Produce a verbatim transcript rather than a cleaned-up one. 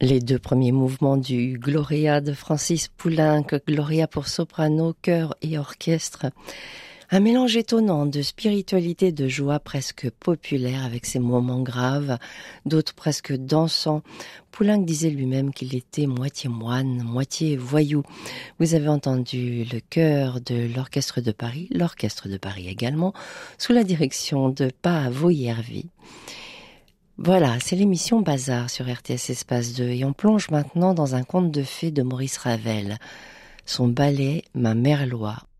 Les deux premiers mouvements du Gloria de Francis Poulenc, Gloria pour soprano, chœur et orchestre. Un mélange étonnant de spiritualité et de joie presque populaire avec ses moments graves, d'autres presque dansants. Poulenc disait lui-même qu'il était moitié moine, moitié voyou. Vous avez entendu le chœur de l'Orchestre de Paris, l'Orchestre de Paris également, sous la direction de Paavo Järvi. Voilà, c'est l'émission Bazar sur R T S Espace deux et on plonge maintenant dans un conte de fées de Maurice Ravel. Son ballet Ma Merlois